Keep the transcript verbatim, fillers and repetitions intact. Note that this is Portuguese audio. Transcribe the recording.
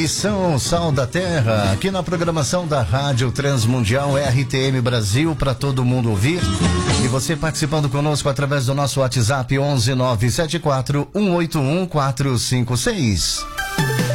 Missão Sal da Terra, aqui na programação da Rádio Transmundial R T M Brasil, para todo mundo ouvir. E você participando conosco através do nosso WhatsApp onze nove sete quatro um oito um quatro cinco seis.